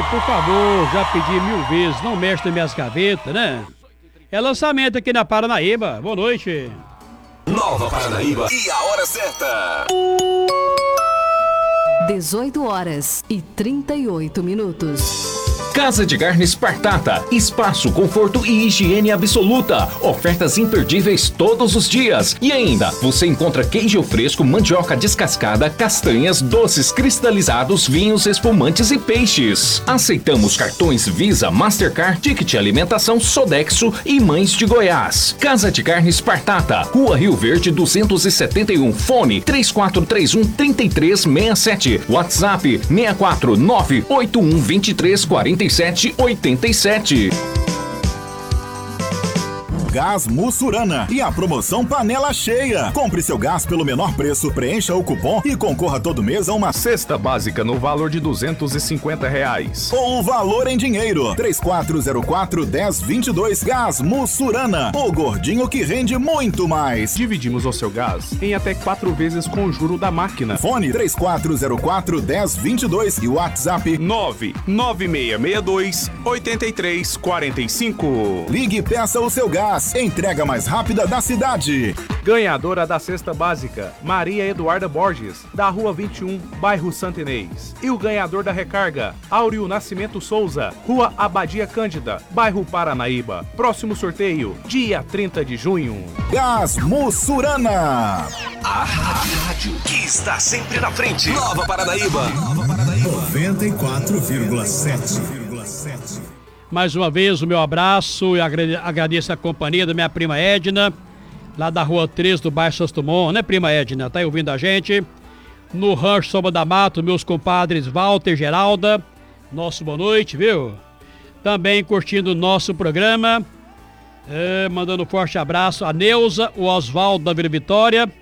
por favor, já pedi 1000 vezes, não mexe nas minhas gavetas, né? É lançamento aqui na Paranaíba. Boa noite. Nova Paranaíba e a hora certa. 18h38. Casa de Carnes Partata, espaço, conforto e higiene absoluta. Ofertas imperdíveis todos os dias. E ainda, você encontra queijo fresco, mandioca descascada, castanhas, doces cristalizados, vinhos, espumantes e peixes. Aceitamos cartões Visa, Mastercard, Ticket Alimentação, Sodexo e Mães de Goiás. Casa de Carnes Partata, Rua Rio Verde 271, fone 3431-3367, WhatsApp 649-8123-4787. Gás Mussurana e a promoção Panela Cheia. Compre seu gás pelo menor preço, preencha o cupom e concorra todo mês a uma cesta básica no valor de R$250. Ou o valor em dinheiro. 3404-1022. Gás Mussurana. O gordinho que rende muito mais. Dividimos o seu gás em até 4 vezes com o juro da máquina. Fone 3404-1022 e WhatsApp 99628-8345. Ligue e peça o seu gás. Entrega mais rápida da cidade. Ganhadora da cesta básica, Maria Eduarda Borges, da Rua 21, bairro Santo Inês. E o ganhador da recarga, Áureo Nascimento Souza, Rua Abadia Cândida, bairro Paranaíba. Próximo sorteio, dia 30 de junho. Gás Mussurana. A rádio que está sempre na frente. Nova Paranaíba. 94,7. Mais uma vez o meu abraço e agradeço a companhia da minha prima Edna, lá da Rua 3 do bairro Santos Dumont, né, prima Edna? Tá aí ouvindo a gente? No Rancho Sombra da Mata, meus compadres Walter e Geralda, nosso boa noite, viu? Também curtindo o nosso programa, mandando um forte abraço a Neuza, o Oswaldo da Vila Vitória,